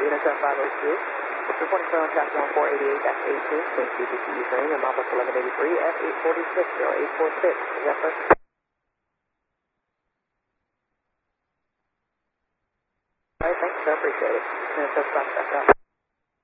NSF 502. Reporting for traffic on 488-18, Twin CBC Ukraine, and Mobus 1183 at 846-0846. Is that first? All right, thanks, sir. Appreciate it. NSF 5 back up.